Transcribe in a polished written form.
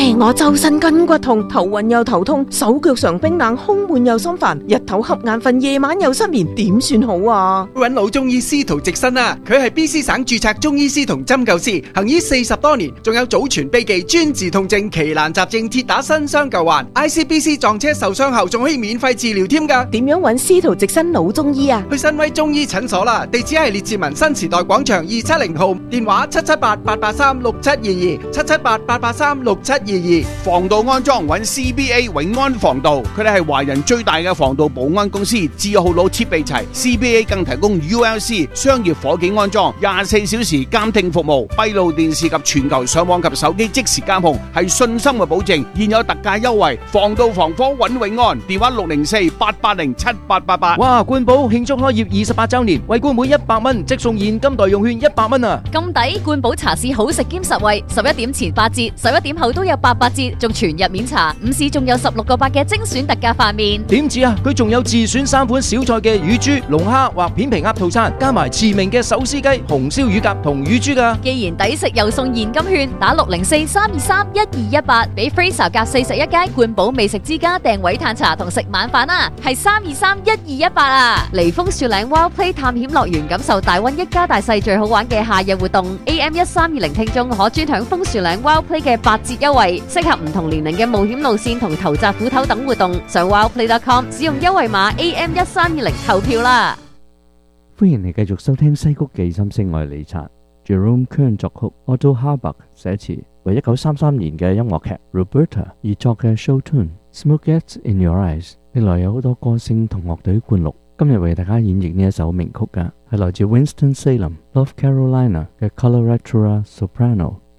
我周身筋骨痛，頭暈又頭痛，手腳常冰冷，胸悶又心煩，日頭瞌眼瞓，夜晚又失眠，點算好啊？ 揾老中醫司徒直新啊，佢係 BC 省註冊中醫師同針灸師，行醫40多年，仲有祖傳秘技專治痛症、奇難雜症，鐵打新傷舊患。ICBC 撞車受傷後仲可以免費治療添㗎。 點樣揾司徒直新老中醫啊？ 去新威中醫診所啦，地址係列治文新時代廣場270號，電話778-883-6722，778-883-6722。 防盜安裝揾 CBA 永安防盜，佢哋係華人最大嘅防盜保安公司，字號佬設備齊。CBA 更提供 ULC 商業火警安裝，24小時監聽服務，閉路電視及全球上網及手機即時監控，係信心嘅保證。現有特價優惠，防盜防火揾永安，電話604-880-7888。 哇！冠寶慶祝開業28週年，為冠每100蚊即送現金代用券100蚊啊！ 咁抵，冠寶茶市好食兼實惠，11點前8折，11點後都有88折，仲全日免查。午市仲有16個8嘅精選特價飯麵。 點止啊！佢仲有自選3款小菜嘅乳豬、龍蝦或片皮鴨套餐，加埋馳名嘅手撕雞、紅燒乳鴿同乳豬噶。 既然抵食又送現金券，打604-323-1218，俾 Fraser 夾41街冠寶美食之家訂位嘆茶同食晚飯啊！係323-1218啊！嚟楓樹嶺 Wild Play 探險樂園，感受大溫一家大細最好玩嘅夏日活動。AM1320聽眾可專享楓樹嶺 Wild Play 嘅8折優惠，適合唔同年齡嘅冒險路線同投擲斧頭等活動。上 wildplay.com 使用優惠碼 AM1320投票啦！ 歡迎你繼續收聽西谷記心聲，我係李察。Jerome Kern 作曲 ，Otto Harbach 寫詞，為1933年嘅音樂劇 Roberta 而作嘅 show tune。Smoke Gets in Your Eyes 歷來有好多歌星同樂隊灌錄，今日為大家演繹呢一首名曲嘅係來自 Winston-Salem North Carolina 嘅 Coloratura Soprano。